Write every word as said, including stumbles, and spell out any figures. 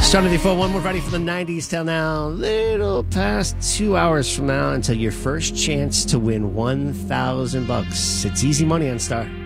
Star ninety-four, one more Friday for the nineties till now. Little past two hours from now until your first chance to win one thousand bucks. It's easy money on Star.